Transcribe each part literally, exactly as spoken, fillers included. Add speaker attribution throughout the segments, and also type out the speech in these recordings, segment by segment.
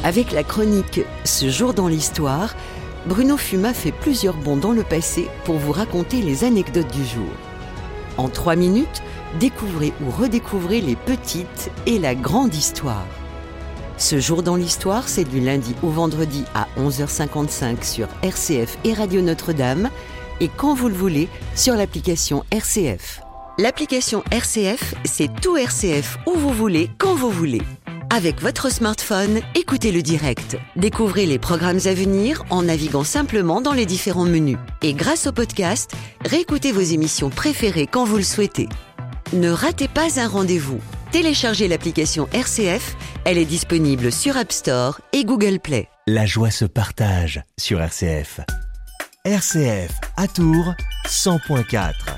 Speaker 1: Avec la chronique « Ce jour dans l'histoire », Bruno Fuma fait plusieurs bonds dans le passé pour vous raconter les anecdotes du jour. En trois minutes, découvrez ou redécouvrez les petites et la grande histoire. Ce jour dans l'histoire, c'est du lundi au vendredi à onze heures cinquante-cinq sur R C F et Radio Notre-Dame et quand vous le voulez sur l'application R C F. L'application R C F, c'est tout R C F où vous voulez, quand vous voulez. Avec votre smartphone, écoutez le direct. Découvrez les programmes à venir en naviguant simplement dans les différents menus. Et grâce au podcast, réécoutez vos émissions préférées quand vous le souhaitez. Ne ratez pas un rendez-vous. Téléchargez l'application R C F, elle est disponible sur App Store et Google Play.
Speaker 2: La joie se partage sur R C F. R C F à Tours, cent point quatre.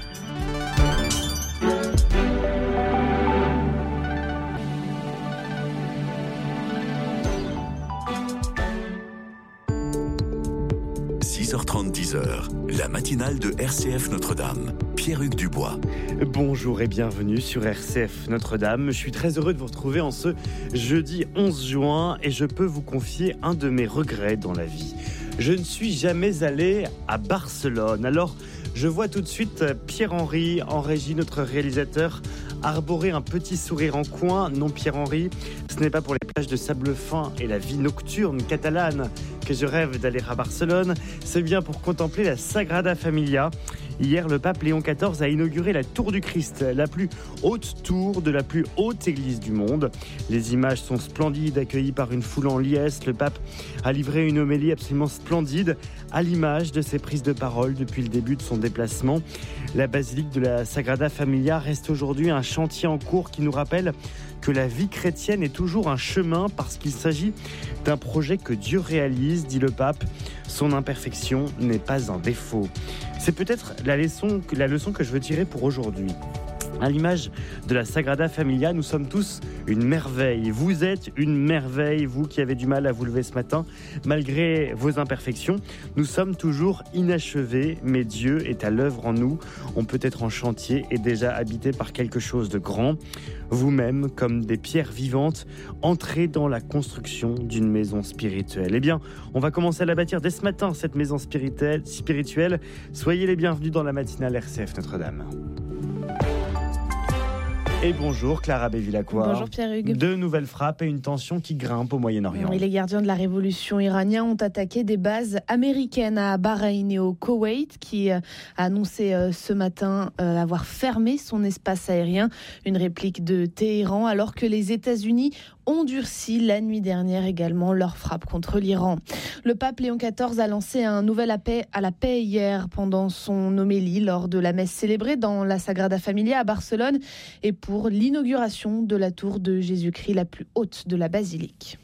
Speaker 3: six heures trente, dix heures, la matinale de R C F Notre-Dame. Pierre-Hugues Dubois.
Speaker 4: Bonjour et bienvenue sur R C F Notre-Dame. Je suis très heureux de vous retrouver en ce jeudi onze juin et je peux vous confier un de mes regrets dans la vie. Je ne suis jamais allé à Barcelone. Alors, je vois tout de suite Pierre-Henri en régie, notre réalisateur, arborer un petit sourire en coin. Non, Pierre-Henri, ce n'est pas pour les plages de sable fin et la vie nocturne catalane que je rêve d'aller à Barcelone. C'est bien pour contempler la Sagrada Familia. Hier, le pape Léon quatorze a inauguré la Tour du Christ, la plus haute tour de la plus haute église du monde. Les images sont splendides, accueillies par une foule en liesse. Le pape a livré une homélie absolument splendide, à l'image de ses prises de parole depuis le début de son déplacement. La basilique de la Sagrada Familia reste aujourd'hui un chantier en cours qui nous rappelle que la vie chrétienne est toujours un chemin parce qu'il s'agit d'un projet que Dieu réalise, dit le pape. Son imperfection n'est pas un défaut. C'est peut-être la leçon, la leçon que je veux tirer pour aujourd'hui. À l'image de la Sagrada Familia, nous sommes tous une merveille. Vous êtes une merveille, vous qui avez du mal à vous lever ce matin. Malgré vos imperfections, nous sommes toujours inachevés, mais Dieu est à l'œuvre en nous. On peut être en chantier et déjà habité par quelque chose de grand. Vous-même, comme des pierres vivantes, entrez dans la construction d'une maison spirituelle. Eh bien, on va commencer à la bâtir dès ce matin, cette maison spirituelle. spirituelle. Soyez les bienvenus dans la matinale R C F Notre-Dame. Et bonjour Clara Bévilacqua.
Speaker 5: Bonjour Pierre-Hugues.
Speaker 4: Deux nouvelles frappes et une tension qui grimpe au Moyen-Orient.
Speaker 5: Et les gardiens de la révolution iranienne ont attaqué des bases américaines à Bahreïn et au Koweït, qui a annoncé ce matin avoir fermé son espace aérien. Une réplique de Téhéran, alors que les États-Unis ont durci la nuit dernière également leur frappe contre l'Iran. Le pape Léon quatorze a lancé un nouvel appel à la paix hier pendant son homélie lors de la messe célébrée dans la Sagrada Familia à Barcelone et pour l'inauguration de la tour de Jésus-Christ, la plus haute de la basilique.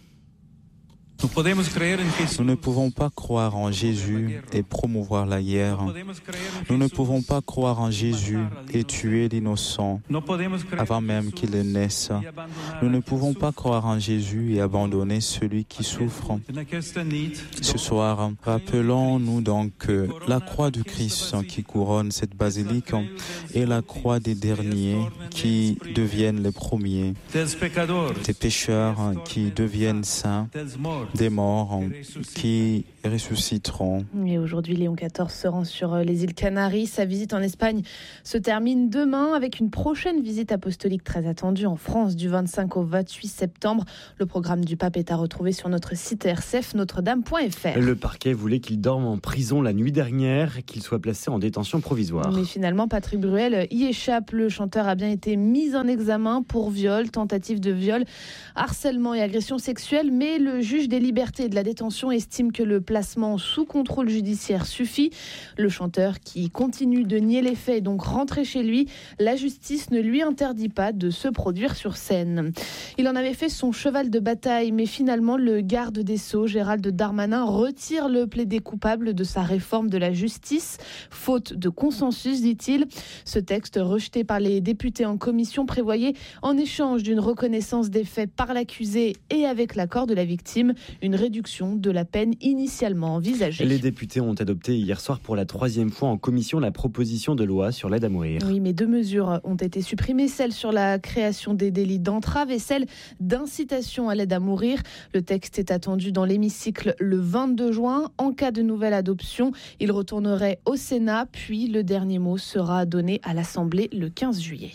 Speaker 6: Nous ne pouvons pas croire en Jésus et promouvoir la guerre. Nous ne pouvons pas croire en Jésus et tuer l'innocent avant même qu'il ne naisse. Nous ne pouvons pas croire en Jésus et abandonner celui qui souffre. Ce soir, rappelons-nous donc que la croix du Christ qui couronne cette basilique est la croix des derniers qui deviennent les premiers, des pécheurs qui deviennent saints, des morts qui ressusciteront.
Speaker 5: Et aujourd'hui, Léon quatorze se rend sur les îles Canaries. Sa visite en Espagne se termine demain avec une prochaine visite apostolique très attendue en France du vingt-cinq au vingt-huit septembre. Le programme du pape est à retrouver sur notre site r c f notre dame point f r.
Speaker 4: Le parquet voulait qu'il dorme en prison la nuit dernière et qu'il soit placé en détention provisoire.
Speaker 5: Mais finalement, Patrick Bruel y échappe. Le chanteur a bien été mis en examen pour viol, tentative de viol, harcèlement et agression sexuelle, mais le juge des libertés et de la détention estime que le placement sous contrôle judiciaire suffit. Le chanteur, qui continue de nier les faits, est donc rentré chez lui. La justice ne lui interdit pas de se produire sur scène. Il en avait fait son cheval de bataille, mais finalement, le garde des Sceaux, Gérald Darmanin, retire le plaidé coupable de sa réforme de la justice, faute de consensus, dit-il. Ce texte, rejeté par les députés en commission, prévoyait, en échange d'une reconnaissance des faits par l'accusé et avec l'accord de la victime, une réduction de la peine initialement envisagée.
Speaker 4: Les députés ont adopté hier soir pour la troisième fois en commission la proposition de loi sur l'aide à mourir.
Speaker 5: Oui, mais deux mesures ont été supprimées, celle sur la création des délits d'entrave et celle d'incitation à l'aide à mourir. Le texte est attendu dans l'hémicycle le vingt-deux juin. En cas de nouvelle adoption, il retournerait au Sénat, puis le dernier mot sera donné à l'Assemblée le quinze juillet.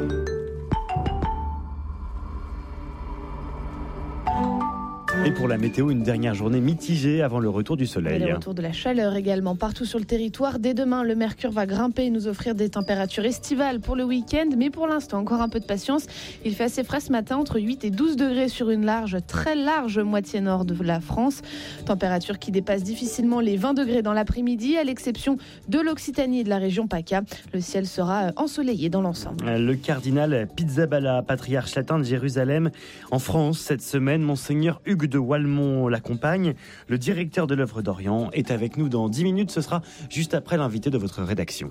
Speaker 4: Et pour la météo, une dernière journée mitigée avant le retour du soleil.
Speaker 5: Et le retour de la chaleur également partout sur le territoire. Dès demain, le mercure va grimper et nous offrir des températures estivales pour le week-end. Mais pour l'instant, encore un peu de patience. Il fait assez frais ce matin, entre huit et douze degrés sur une large, très large moitié nord de la France. Température qui dépasse difficilement les vingt degrés dans l'après-midi, à l'exception de l'Occitanie et de la région PACA. Le ciel sera ensoleillé dans l'ensemble.
Speaker 4: Le cardinal Pizzaballa, patriarche latin de Jérusalem, en France cette semaine, monseigneur Hugues de Walmont l'accompagne. Le directeur de l'œuvre d'Orient est avec nous dans dix minutes. Ce sera juste après l'invité de votre rédaction.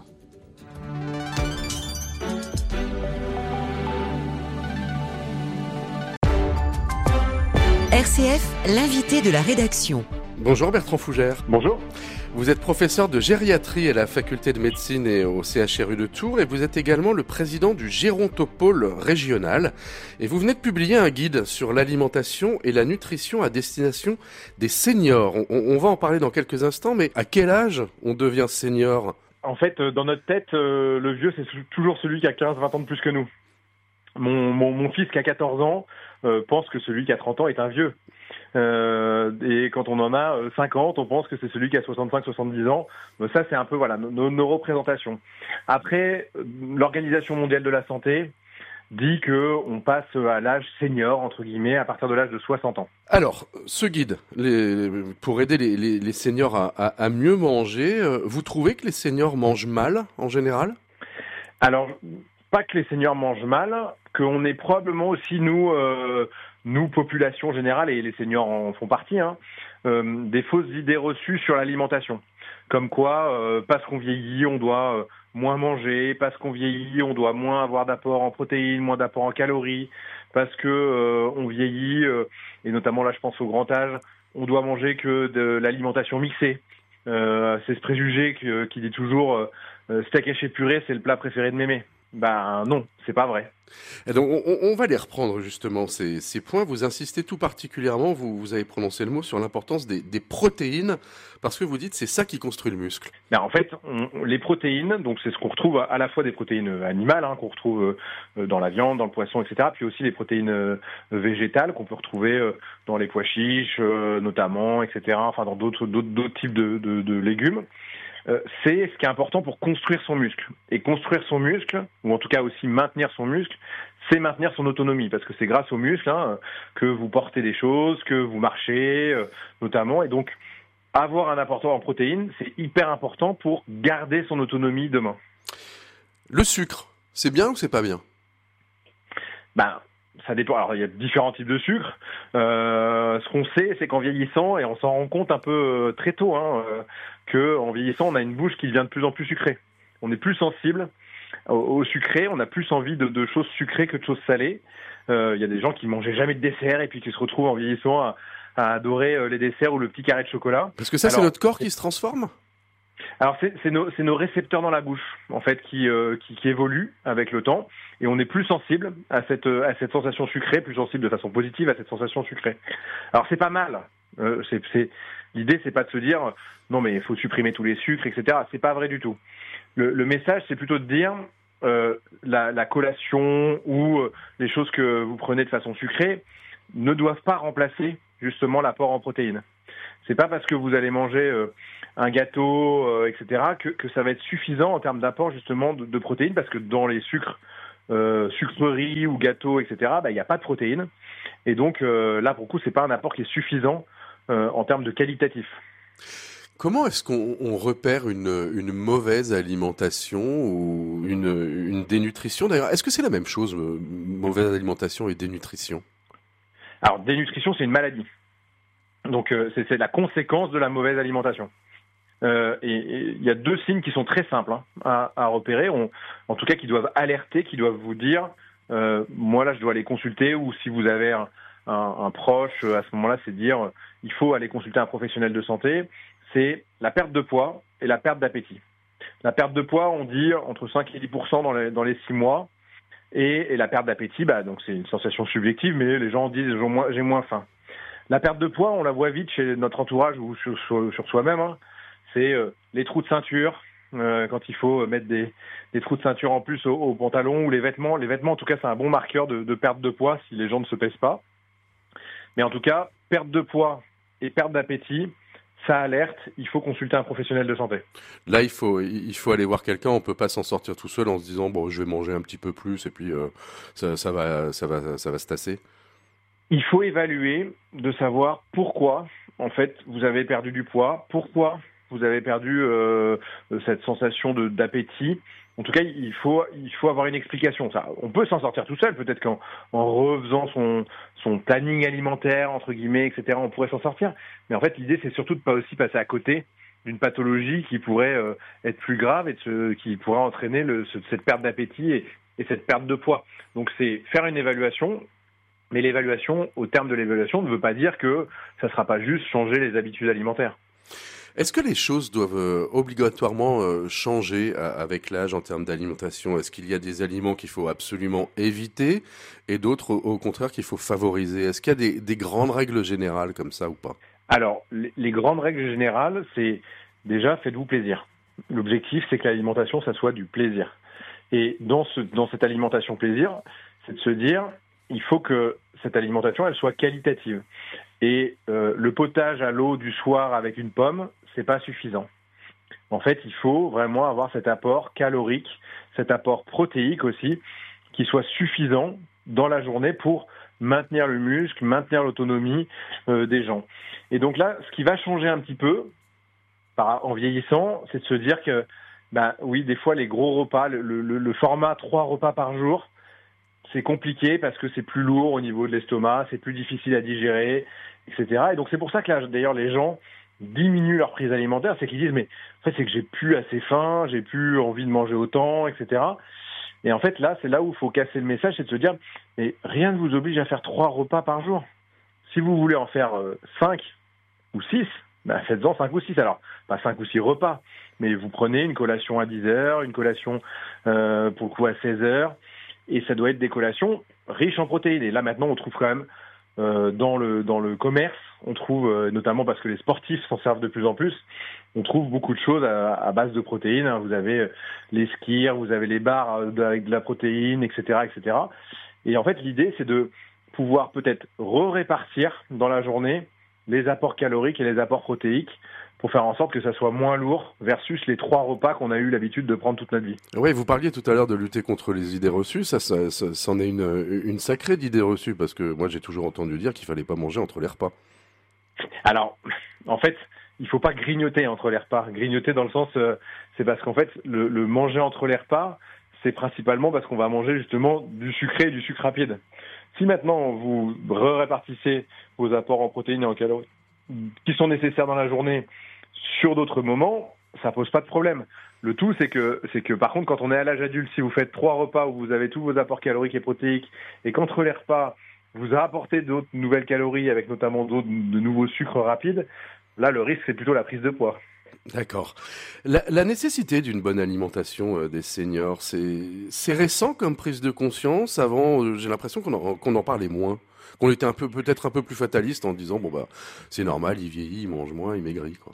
Speaker 1: R C F, l'invité de la rédaction.
Speaker 7: Bonjour Bertrand Fougère.
Speaker 8: Bonjour.
Speaker 7: Vous êtes professeur de gériatrie à la faculté de médecine et au C H R U de Tours et vous êtes également le président du Gérontopôle régional. Et vous venez de publier un guide sur l'alimentation et la nutrition à destination des seniors. On, on va en parler dans quelques instants, mais à quel âge on devient senior ?
Speaker 8: En fait, dans notre tête, le vieux, c'est toujours celui qui a quinze vingt ans de plus que nous. Mon, mon, mon fils qui a quatorze ans euh, pense que celui qui a trente ans est un vieux. Euh, et quand on en a cinquante, on pense que c'est celui qui a soixante-cinq soixante-dix ans. Donc ça, c'est un peu voilà nos, nos représentations. Après, l'Organisation mondiale de la santé dit que on passe à l'âge senior, entre guillemets, à partir de l'âge de soixante ans.
Speaker 7: Alors, ce guide, les, pour aider les, les, les seniors à, à, à mieux manger, vous trouvez que les seniors mangent mal, en général ?
Speaker 8: Alors, pas que les seniors mangent mal, qu'on est probablement aussi, nous... Euh, nous, population générale, et les seniors en font partie, hein, euh, des fausses idées reçues sur l'alimentation. Comme quoi, euh, parce qu'on vieillit, on doit euh, moins manger, parce qu'on vieillit, on doit moins avoir d'apport en protéines, moins d'apport en calories, parce que euh, on vieillit, euh, et notamment là je pense au grand âge, on doit manger que de l'alimentation mixée. Euh, c'est ce préjugé que, qui dit toujours euh, steak haché purée, c'est le plat préféré de mémé. Ben non, c'est pas vrai.
Speaker 7: Et donc on, on va les reprendre justement ces, ces points. Vous insistez tout particulièrement, vous, vous avez prononcé le mot sur l'importance des, des protéines, parce que vous dites c'est ça qui construit le muscle.
Speaker 8: Ben en fait, on, les protéines, donc c'est ce qu'on retrouve à la fois des protéines animales, hein, qu'on retrouve dans la viande, dans le poisson, et cetera, puis aussi les protéines végétales qu'on peut retrouver dans les pois chiches, notamment, et cetera. Enfin dans d'autres d'autres, d'autres types de, de, de légumes. Euh, c'est ce qui est important pour construire son muscle. Et construire son muscle, ou en tout cas aussi maintenir son muscle, c'est maintenir son autonomie. Parce que c'est grâce au muscle hein, que vous portez des choses, que vous marchez, euh, notamment. Et donc, avoir un apport en protéines, c'est hyper important pour garder son autonomie demain.
Speaker 7: Le sucre, c'est bien ou c'est pas bien ?
Speaker 8: Ben, ça dépend. Alors, il y a différents types de sucre. Euh, ce qu'on sait, c'est qu'en vieillissant, et on s'en rend compte un peu euh, très tôt, hein, euh, qu'en vieillissant, on a une bouche qui devient de plus en plus sucrée. On est plus sensible au, au sucré, on a plus envie de, de choses sucrées que de choses salées. Euh, il y a des gens qui mangeaient jamais de dessert et puis qui se retrouvent en vieillissant à, à adorer euh, les desserts ou le petit carré de chocolat.
Speaker 7: Parce que ça, Alors, c'est notre corps qui se transforme ?
Speaker 8: Alors c'est, c'est, nos, c'est nos récepteurs dans la bouche en fait qui, euh, qui qui évoluent avec le temps et on est plus sensible à cette à cette sensation sucrée, plus sensible de façon positive à cette sensation sucrée. Alors c'est pas mal. Euh, c'est, c'est l'idée c'est pas de se dire non mais il faut supprimer tous les sucres et cetera. C'est pas vrai du tout. Le, le message c'est plutôt de dire euh, la, la collation ou euh, les choses que vous prenez de façon sucrée ne doivent pas remplacer justement l'apport en protéines. C'est pas parce que vous allez manger euh, un gâteau, euh, et cetera, que, que ça va être suffisant en termes d'apport justement de, de protéines, parce que dans les sucres, euh, sucreries ou gâteaux, et cetera, bah, il n'y a pas de protéines. Et donc euh, là, pour le coup, c'est pas un apport qui est suffisant euh, en termes de qualitatif.
Speaker 7: Comment est-ce qu'on on repère une, une mauvaise alimentation ou une, une dénutrition ? D'ailleurs, est-ce que c'est la même chose, mauvaise alimentation et dénutrition ?
Speaker 8: Alors, dénutrition, c'est une maladie. Donc, euh, c'est, c'est la conséquence de la mauvaise alimentation. Euh, et il y a deux signes qui sont très simples hein, à, à repérer, on, en tout cas qui doivent alerter, qui doivent vous dire, euh, moi là je dois aller consulter, ou si vous avez un, un, un proche à ce moment-là, c'est de dire euh, il faut aller consulter un professionnel de santé, c'est la perte de poids et la perte d'appétit. La perte de poids, on dit entre cinq et dix pour cent dans les, dans les six mois. Et, et la perte d'appétit, bah, donc c'est une sensation subjective, mais les gens disent j'ai moins, j'ai moins faim. La perte de poids, on la voit vite chez notre entourage ou sur, sur, sur soi-même. Hein. C'est euh, les trous de ceinture, euh, quand il faut mettre des, des trous de ceinture en plus au, au pantalon ou les vêtements. Les vêtements, en tout cas, c'est un bon marqueur de, de perte de poids si les gens ne se pèsent pas. Mais en tout cas, perte de poids et perte d'appétit, ça alerte, il faut consulter un professionnel de santé.
Speaker 7: Là, il faut, il faut aller voir quelqu'un, on peut pas s'en sortir tout seul en se disant bon, je vais manger un petit peu plus et puis euh, ça, ça va, ça va, ça va se tasser.
Speaker 8: Il faut évaluer, de savoir pourquoi, en fait, vous avez perdu du poids, pourquoi vous avez perdu euh, cette sensation de, d'appétit. En tout cas, il faut, il faut avoir une explication. Ça, on peut s'en sortir tout seul, peut-être qu'en en refaisant son, son planning alimentaire, entre guillemets, et cetera, on pourrait s'en sortir. Mais en fait, l'idée, c'est surtout de pas aussi passer à côté d'une pathologie qui pourrait euh, être plus grave et de ce, qui pourrait entraîner le, ce, cette perte d'appétit et, et cette perte de poids. Donc, c'est faire une évaluation. Mais l'évaluation, au terme de l'évaluation, ne veut pas dire que ça ne sera pas juste changer les habitudes alimentaires.
Speaker 7: Est-ce que les choses doivent euh, obligatoirement euh, changer à, avec l'âge en termes d'alimentation ? Est-ce qu'il y a des aliments qu'il faut absolument éviter et d'autres, au, au contraire, qu'il faut favoriser ? Est-ce qu'il y a des, des grandes règles générales comme ça ou pas ?
Speaker 8: Alors, les, les grandes règles générales, c'est déjà faites-vous plaisir. L'objectif, c'est que l'alimentation, ça soit du plaisir. Et dans, ce, dans cette alimentation plaisir, c'est de se dire, il faut que cette alimentation, elle soit qualitative. Et euh, le potage à l'eau du soir avec une pomme, c'est pas suffisant. En fait, il faut vraiment avoir cet apport calorique, cet apport protéique aussi, qui soit suffisant dans la journée pour maintenir le muscle, maintenir l'autonomie euh, des gens. Et donc là, ce qui va changer un petit peu par, en vieillissant, c'est de se dire que, ben oui, des fois les gros repas, le, le, le format trois repas par jour, c'est compliqué parce que c'est plus lourd au niveau de l'estomac, c'est plus difficile à digérer, et cetera. Et donc c'est pour ça que là, d'ailleurs, les gens diminuent leur prise alimentaire, c'est qu'ils disent mais en fait c'est que j'ai plus assez faim, j'ai plus envie de manger autant, et cetera. Et en fait là, c'est là où il faut casser le message, c'est de se dire mais rien ne vous oblige à faire trois repas par jour. Si vous voulez en faire euh, cinq ou six, ben faites-en cinq ou six. Alors pas cinq ou six repas, mais vous prenez une collation à dix heures, une collation euh, pour le coup à seize heures. Et ça doit être des collations riches en protéines. Et là, maintenant, on trouve quand même euh, dans le dans le commerce, on trouve, euh, notamment parce que les sportifs s'en servent de plus en plus, on trouve beaucoup de choses à, à base de protéines. Vous avez les skirs, vous avez les barres avec de la protéine, et cetera, et cetera. Et en fait, l'idée, c'est de pouvoir peut-être re-répartir dans la journée les apports caloriques et les apports protéiques pour faire en sorte que ça soit moins lourd versus les trois repas qu'on a eu l'habitude de prendre toute notre vie.
Speaker 7: Oui, vous parliez tout à l'heure de lutter contre les idées reçues. Ça, ça, ça c'en est une, une sacrée d'idées reçues parce que moi, j'ai toujours entendu dire qu'il fallait pas manger entre les repas.
Speaker 8: Alors, en fait, il faut pas grignoter entre les repas. Grignoter dans le sens, euh, c'est parce qu'en fait, le, le manger entre les repas, c'est principalement parce qu'on va manger justement du sucré et du sucre rapide. Si maintenant vous répartissez vos apports en protéines et en calories qui sont nécessaires dans la journée sur d'autres moments, ça pose pas de problème. Le tout, c'est que, c'est que par contre, quand on est à l'âge adulte, si vous faites trois repas où vous avez tous vos apports caloriques et protéiques, et qu'entre les repas, vous apportez d'autres nouvelles calories, avec notamment d'autres, de nouveaux sucres rapides, là, le risque, c'est plutôt la prise de poids.
Speaker 7: D'accord. La, la nécessité d'une bonne alimentation euh, des seniors, c'est, c'est récent comme prise de conscience. Avant, euh, j'ai l'impression qu'on en, qu'on en parlait moins. Qu'on était un peu, peut-être un peu plus fataliste en disant, bon bah, c'est normal, il vieillit, il mange moins, il maigrit, quoi.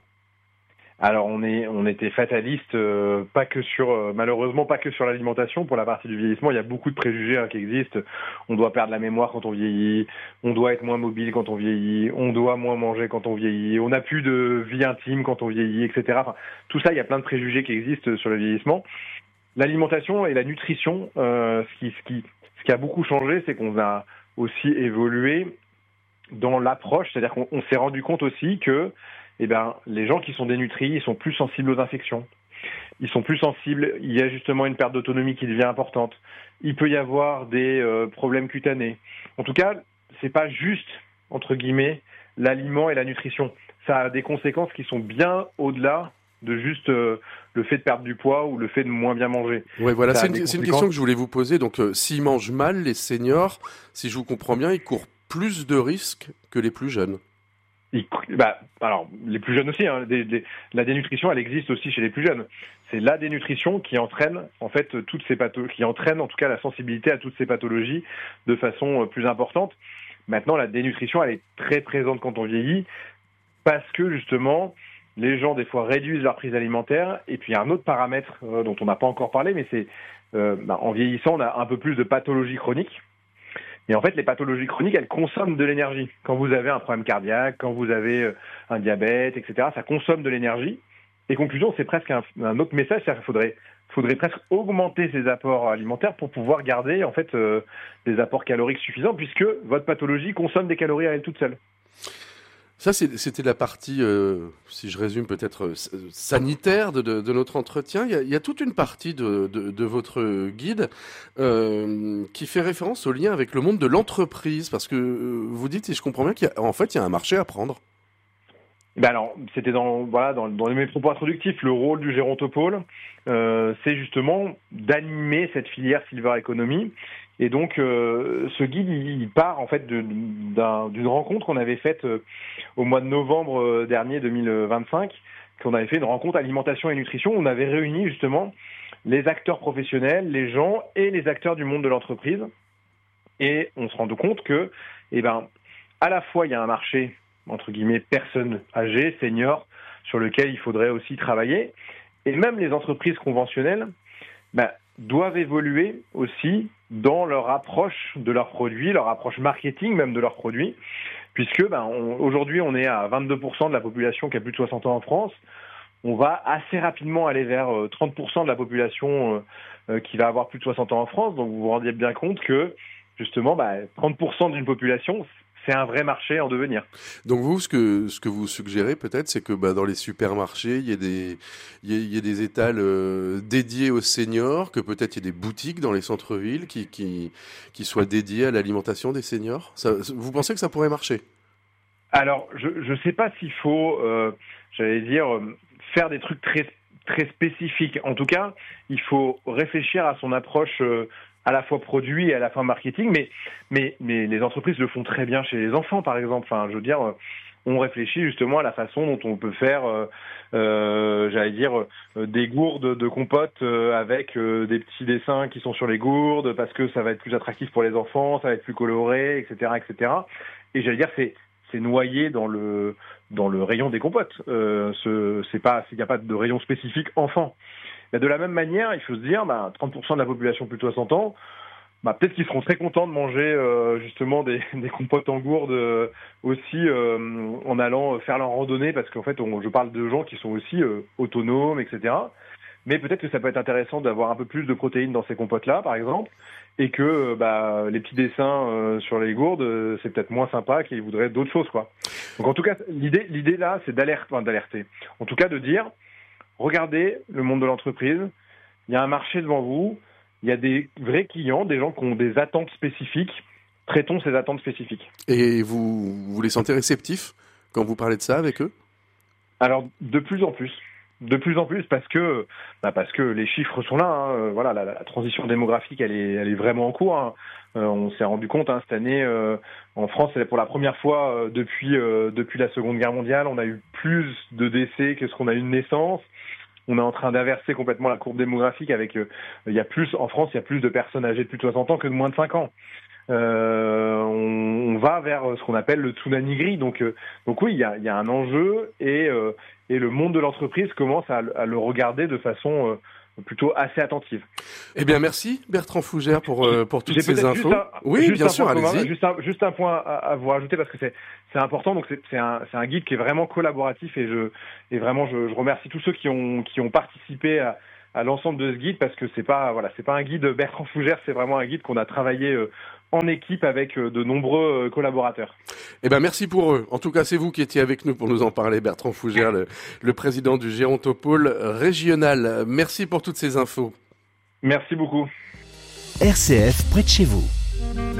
Speaker 8: Alors on est, on était fataliste, euh, pas que sur, euh, malheureusement pas que sur l'alimentation. Pour la partie du vieillissement, il y a beaucoup de préjugés hein, qui existent. On doit perdre la mémoire quand on vieillit, on doit être moins mobile quand on vieillit, on doit moins manger quand on vieillit, on n'a plus de vie intime quand on vieillit, et cetera. Enfin, tout ça, il y a plein de préjugés qui existent sur le vieillissement. L'alimentation et la nutrition, euh, ce qui, ce qui, ce qui a beaucoup changé, c'est qu'on a aussi évolué dans l'approche, c'est-à-dire qu'on on s'est rendu compte aussi que eh ben, les gens qui sont dénutris, ils sont plus sensibles aux infections. Ils sont plus sensibles, il y a justement une perte d'autonomie qui devient importante. Il peut y avoir des euh, problèmes cutanés. En tout cas, c'est pas juste, entre guillemets, l'aliment et la nutrition. Ça a des conséquences qui sont bien au-delà de juste euh, le fait de perdre du poids ou le fait de moins bien manger.
Speaker 7: Ouais, voilà,
Speaker 8: Ça
Speaker 7: c'est
Speaker 8: a
Speaker 7: une,
Speaker 8: des
Speaker 7: c'est une
Speaker 8: conséquences-
Speaker 7: question que je voulais vous poser. Donc, euh, s'ils mangent mal, les seniors, si je vous comprends bien, ils courent plus de risques que les plus jeunes.
Speaker 8: Il, bah, alors, les plus jeunes aussi, hein, des, des, la dénutrition, elle existe aussi chez les plus jeunes. C'est la dénutrition qui entraîne, en fait, toutes ces pathologies, qui entraîne, en tout cas, la sensibilité à toutes ces pathologies de façon euh, plus importante. Maintenant, la dénutrition, elle est très présente quand on vieillit, parce que, justement, les gens, des fois, réduisent leur prise alimentaire. Et puis, il y a un autre paramètre euh, dont on n'a pas encore parlé, mais c'est, euh, bah, en vieillissant, on a un peu plus de pathologies chroniques. Et en fait, les pathologies chroniques, elles consomment de l'énergie. Quand vous avez un problème cardiaque, quand vous avez un diabète, et cetera, ça consomme de l'énergie. Et conclusion, c'est presque un, un autre message, c'est-à-dire qu'il faudrait, faudrait presque augmenter ses apports alimentaires pour pouvoir garder en fait euh, des apports caloriques suffisants, puisque votre pathologie consomme des calories à elle toute seule.
Speaker 7: Ça, c'était la partie, euh, si je résume peut-être, euh, sanitaire de, de, de notre entretien. Il y, a, il y a toute une partie de, de, de votre guide euh, qui fait référence au lien avec le monde de l'entreprise, parce que euh, vous dites, et je comprends bien qu'en fait, il y a un marché à prendre.
Speaker 8: Ben alors, c'était dans, voilà, dans, dans mes propos introductifs, le rôle du gérontopôle, euh, c'est justement d'animer cette filière Silver Economy. Et donc, euh, ce guide, il, il part en fait de, d'un, d'une rencontre qu'on avait faite euh, au mois de novembre dernier deux mille vingt-cinq, qu'on avait fait une rencontre alimentation et nutrition. Où on avait réuni justement les acteurs professionnels, les gens et les acteurs du monde de l'entreprise. Et on se rend compte que, eh ben, à la fois, il y a un marché entre guillemets personnes âgées, seniors, sur lequel il faudrait aussi travailler. Et même les entreprises conventionnelles ben, doivent évoluer aussi dans leur approche de leurs produits, leur approche marketing même de leurs produits, puisque ben, on, aujourd'hui on est à vingt-deux pour cent de la population qui a plus de soixante ans en France. On va assez rapidement aller vers trente pour cent de la population euh, qui va avoir plus de soixante ans en France. Donc vous vous rendiez bien compte que justement ben, trente pour cent d'une population, c'est un vrai marché en devenir.
Speaker 7: Donc vous, ce que, ce que vous suggérez peut-être, c'est que bah, dans les supermarchés, il y ait des, il y ait, il y ait des étals euh, dédiés aux seniors, que peut-être il y ait des boutiques dans les centres-villes qui, qui, qui soient dédiées à l'alimentation des seniors. Ça, vous pensez que ça pourrait marcher ?
Speaker 8: Alors, je ne sais pas s'il faut, euh, j'allais dire, faire des trucs très, très spécifiques. En tout cas, il faut réfléchir à son approche euh, à la fois produit et à la fois marketing, mais, mais, mais les entreprises le font très bien chez les enfants, par exemple. Enfin, je veux dire, on réfléchit justement à la façon dont on peut faire, euh, euh, j'allais dire, euh, des gourdes de compote euh, avec euh, des petits dessins qui sont sur les gourdes, parce que ça va être plus attractif pour les enfants, ça va être plus coloré, et cetera, et cetera. Et j'allais dire, c'est, c'est noyé dans le, dans le rayon des compotes. Euh, ce, c'est pas, il n'y a pas de rayon spécifique enfant. Mais de la même manière, il faut se dire, bah, trente pour cent de la population plus de soixante ans, bah, peut-être qu'ils seront très contents de manger euh, justement des, des compotes en gourde euh, aussi euh, en allant faire leur randonnée, parce qu'en fait, on, je parle de gens qui sont aussi euh, autonomes, et cetera. Mais peut-être que ça peut être intéressant d'avoir un peu plus de protéines dans ces compotes-là, par exemple, et que bah, les petits dessins euh, sur les gourdes, euh, c'est peut-être moins sympa qu'ils voudraient d'autres choses, quoi. Donc en tout cas, l'idée, l'idée là, c'est d'alerter, enfin, d'alerter. En tout cas, de dire, regardez le monde de l'entreprise, il y a un marché devant vous, il y a des vrais clients, des gens qui ont des attentes spécifiques, traitons ces attentes spécifiques.
Speaker 7: Et vous, vous les sentez réceptifs quand vous parlez de ça avec eux ?
Speaker 8: Alors, de plus en plus. De plus en plus, parce que, bah parce que les chiffres sont là. Hein. Voilà, la, la transition démographique, elle est, elle est vraiment en cours. Hein. Euh, on s'est rendu compte hein, cette année, euh, en France, c'est pour la première fois euh, depuis euh, depuis la Seconde Guerre mondiale, on a eu plus de décès que ce qu'on a eu de naissances. On est en train d'inverser complètement la courbe démographique avec, euh, il y a plus en France, il y a plus de personnes âgées de plus de soixante ans que de moins de cinq ans. Euh, on, on va vers ce qu'on appelle le tsunami gris. Donc, euh, donc oui, il y a, il y a un enjeu et, euh, et le monde de l'entreprise commence à, à le regarder de façon euh, plutôt assez attentive.
Speaker 7: Eh bien, merci Bertrand Fougère pour, euh, pour toutes
Speaker 8: J'ai
Speaker 7: ces infos.
Speaker 8: Un,
Speaker 7: oui, bien sûr, allez-y.
Speaker 8: Juste un, juste un point à, à vous rajouter parce que c'est, c'est important. Donc, c'est, c'est, un, c'est un guide qui est vraiment collaboratif et, je, et vraiment, je, je remercie tous ceux qui ont, qui ont participé à, à l'ensemble de ce guide parce que c'est pas, voilà, c'est pas un guide Bertrand Fougère, c'est vraiment un guide qu'on a travaillé euh, en équipe avec de nombreux collaborateurs.
Speaker 7: Eh ben merci pour eux. En tout cas, c'est vous qui étiez avec nous pour nous en parler, Bertrand Fougère, le, le président du Gérontopôle régional. Merci pour toutes ces infos.
Speaker 8: Merci beaucoup.
Speaker 2: R C F près de chez vous.